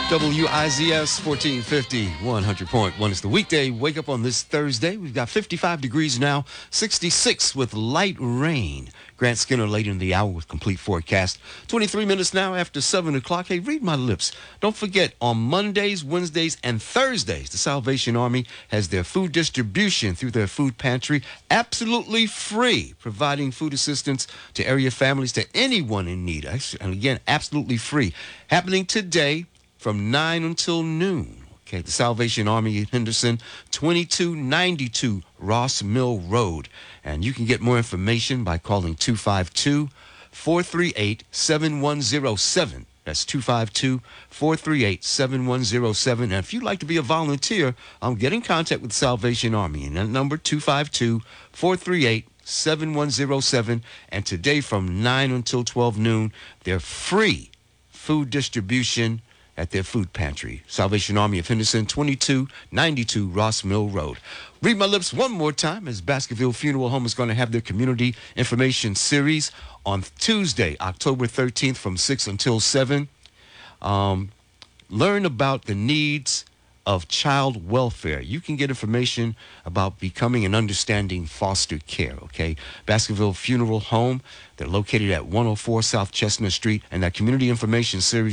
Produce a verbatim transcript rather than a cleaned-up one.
W I Z S fourteen fifty, one hundred point one. It's the weekday wake up on this Thursday. We've got fifty-five degrees now, sixty-six with light rain. Grant Skinner later in the hour with complete forecast. twenty-three minutes now after seven o'clock. Hey, read my lips. Don't forget, on Mondays, Wednesdays, and Thursdays, the Salvation Army has their food distribution through their food pantry, absolutely free, providing food assistance to area families, to anyone in need. And again, absolutely free. Happening today from nine until noon. Okay, the Salvation Army in Henderson, twenty-two ninety-two Ross Mill Road. And you can get more information by calling two five two, four three eight, seven one zero seven. That's two five two, four three eight, seven one zero seven. And if you'd like to be a volunteer, um, get in contact with the Salvation Army. And that number, two five two, four three eight, seven one zero seven. And today from nine until twelve noon, they're free food distribution at their food pantry. Salvation Army of Henderson, twenty-two ninety-two Ross Mill Road. Read my lips one more time, as Baskerville Funeral Home is going to have their community information series on Tuesday, October thirteenth from six until seven. Um, learn about the needs of child welfare. You can get information about becoming and understanding foster care, okay? Baskerville Funeral Home, they're located at one oh four South Chestnut Street, and that community information series